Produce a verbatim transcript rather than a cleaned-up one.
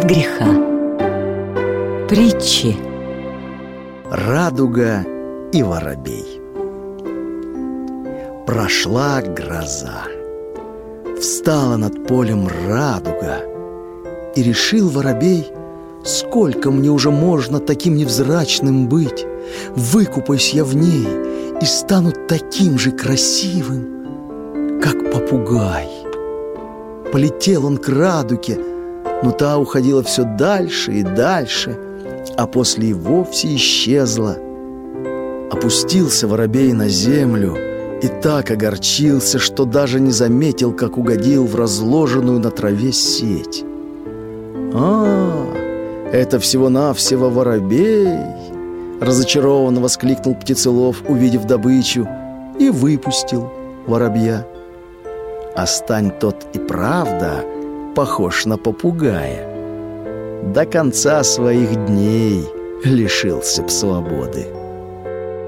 от греха. Притчи. Радуга и воробей. Прошла гроза. Встала над полем радуга. И решил воробей: сколько мне уже можно таким невзрачным быть? Выкупаюсь я в ней и стану таким же красивым, как попугай. Полетел он к радуге, но та уходила все дальше и дальше, а после и вовсе исчезла. Опустился воробей на землю и так огорчился, что даже не заметил, как угодил в разложенную на траве сеть. «А, это всего-навсего воробей!» — разочарованно воскликнул птицелов, увидев добычу, и выпустил воробья. А стань тот и правда похож на попугая, до конца своих дней лишился б свободы.